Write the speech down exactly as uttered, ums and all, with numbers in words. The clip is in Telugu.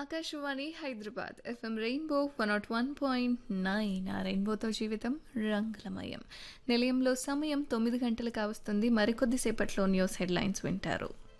Akashvani Hyderabad FM rainbow one not one point nine ఆ రెయిన్బోతో జీవితం రంగులమయం. నిలయంలో సమయం తొమ్మిది గంటలు కావస్తుంది. మరికొద్దిసేపట్లో న్యూస్ హెడ్లైన్స్ వింటారు.